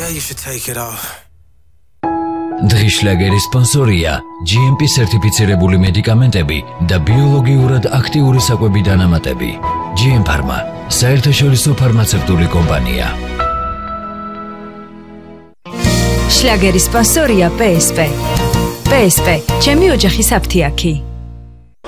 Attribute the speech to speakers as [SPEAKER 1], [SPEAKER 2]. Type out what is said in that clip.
[SPEAKER 1] you should take it off.
[SPEAKER 2] დღის შლაგერის სპონსორია GMP სერტიფიცირებული მედიკამენტები და ბიოლოგიურად აქტიური საკვები დანამატები. GM Pharma, საერთაშორისო ფარმაცევტული კომპანია.
[SPEAKER 3] შლაგერის სპონსორია PSP. PSP, ჩემი ოჯახის აფთიაქი.